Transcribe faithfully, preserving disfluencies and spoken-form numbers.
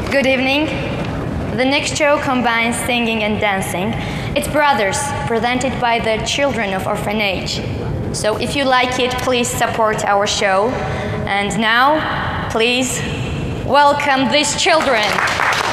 Good evening. The next show combines singing and dancing. It's Brothers, presented by the children of orphanage. So if you like it, please support our show. And now, please welcome these children.